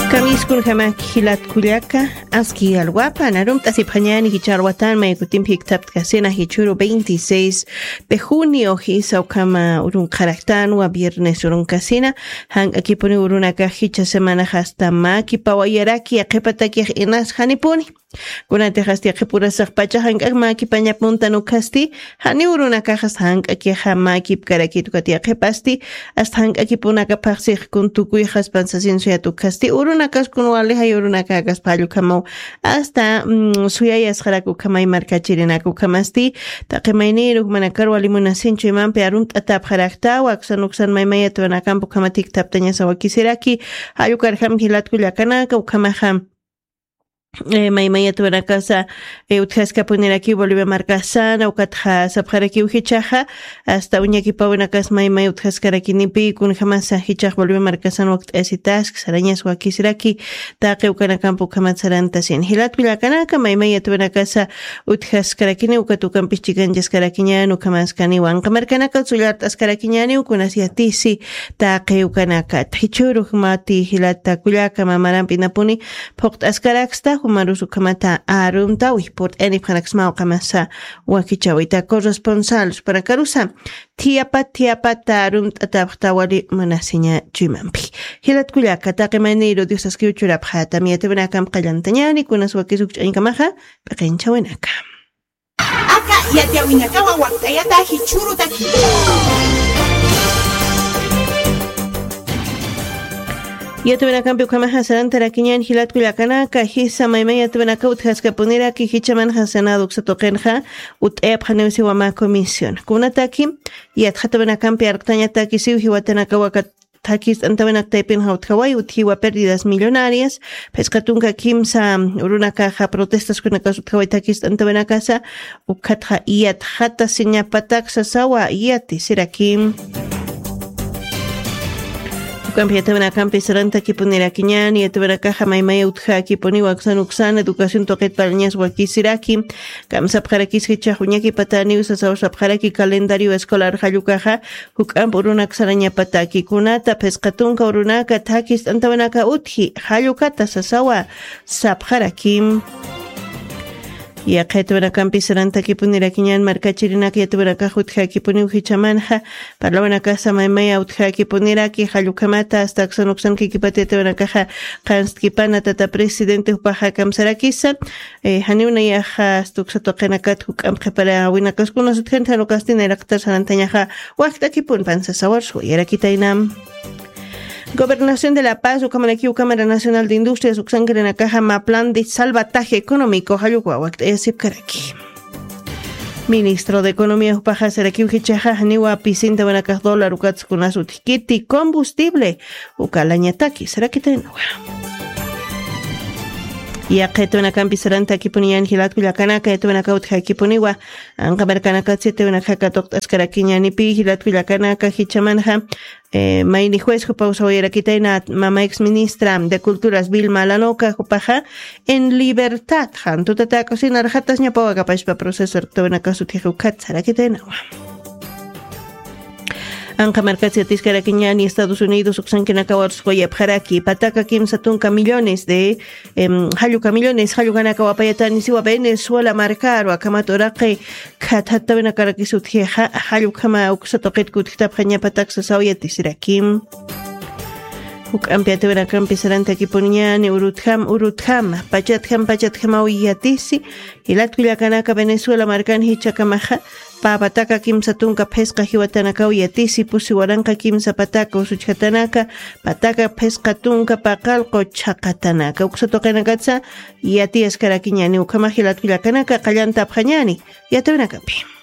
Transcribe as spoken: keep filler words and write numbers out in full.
Kamiskun kama kilat kuliaka aski alguapa narum tasipanyani hicharwatan maykutim hiktapt kasena hichuro veintiséis de junio hisa kama urun karaktan wa viernes urun kasina hang akipuni uruna kahicha semana hasta maki pawayaraki akipataki inas hanipuni kunante hasti akipura sakpacha hang akmaki panyapunta no kasti hani uruna kahas hang akiha maki karaki tukati akipasti hasta hang akipuna kapaksik kuntukui haspansasin suya tukasti urun Nakas kunwali hayuruna kagas palu kamo hasta suyayas haraku kamay markachirina ku kamasti taqimayniru manakar wali munasinchu iman pearunt atap harakta waksan uksan maymaya tuana kampu kamatik taptaña sawakisiraki hayukar ham hilat kullakana ka ukamaham Eh, maymaya tuana casa eh, utjaska poner aquí volve marcasana o katja sabjaraki uhichaja hasta uñaki pawena kas maymaya utjaskaraki nipi kun jamás hichaj volve marcasana waqt esitas sarañas wakisiraki taqe ukana campo kamatsaranta sin hilat pilakana ka maymaya tuana casa utjaskaraki ni ukatu kampichikan jaskarakiña no kamaskani wan kamarkana ka sulart askarakiñani ukunasi atisi taqe ukana ka hichuru mati hilata kullaka mamaran pinapuni poqt askaraksta Humarusu kamata arumta wihport eni panaksmao kamasa wakichawita corresponsalos para karusa tiapa tiapa tarum tatawali manasinya chimampi hilat kullaka taqemaniro diosas kiuchurap hata miatebnakam qallantañani kunas wakisuk ch'ankamaja paqinchawenaka aka yatiawinaka wawaktayata hichurutaki Yatubena campo kama hasan tarakiñan hilat kulakana ka hisa maymay yatubena ka uthaska ponera ki hichaman hasanado xatoqenja utep haneusi wama comisión kunataki yat hatubena campo arqtaña taki siu hiwatana ka wakat takis antabena taipin haut kawai uthiwa pérdidas millonarias pescatunka kimsa urunaka ha protestas kunaka utkawai takis antabena casa ukatha yat hata sinya patak sasawa yati sirakim Kampi tebena kampi seranta ki punira kiñan y tebena caja maymaya utja ki poni waksan uksan educación toqet palñas wakisiraki kam sapjaraki skicha huñaki patani usa saw sapjaraki calendario escolar hayukaja hukam uruna ksaraña pataki kunata pescatunka urunaka takis antabenaka utji hayukata sasawa sapjaraki Ya qetubana campi seranta ki punira kiñan markachirina ki tubana ka hutja ki puni uhichamanha parlawana casa maymaya utja ki punira ki halukamata hasta xanuksan ki kipatete bana kaja qanskipana tata presidente upaja kamsarakisa eh haniuna ya ha stuksotoqena kat hukam qepara wina kaskunos utjenta no kastina iraqtar sarantañaja waqta ki pun pansa sawar su yarakitainam Gobernación de La Paz, Ucamalaki, Cámara Nacional de Industrias, Uxangrena Caja, Ma Plan de Salvataje Económico, Hayuguahuac, Esipkaraki. Ministro de Economía, Upaja, Seraki, Ujichaja, Haniwa, Picinta, Banacas, Dólar, Ucats, Kunazutikiti, Combustible, Ucalañataki, Seraki Tenawa. Ya qetuna campi seranta kipuniyan hilat kulakana ka etuna ka utha kipuniwa ang kamerkana ka setuna ka katok askarakinya ni pi hilat kulakana ka hichamanha eh maini juez ko pausa oyera kitaina mama ex ministra de culturas Vilma Lanoca jupaja en libertad han tutata cocinar hatas nya pawa kapais pa proceso tuna ka sutihu katsara kitaina Anka mercancía tiscaraquiña ni Estados Unidos uxan que nakawar soyep haraki pataka kim satunka millones de em haluka millones halugana kawapayatani siwa Venezuela marcaro akamatoraqi khathatawena karakisutjeja halukama uksatoqit kutkitab khanya patak sasawiyati sirakim Huk ampiate vera campi seranta kipuniñani urutham urutham pachatham pachatham awiyatisi hilat kullakanaka Venezuela marcan hichakamaja papataka kimsa tunka pesca hiwatanaka uyatisi pusi waranka kimsa pataka usuchatanaka pataka pesca tunka paqalqo chaqatanaka uksatoqenakatsa yati askarakiñani ukama hilat kullakanaka qallanta aphañani yatawenakapi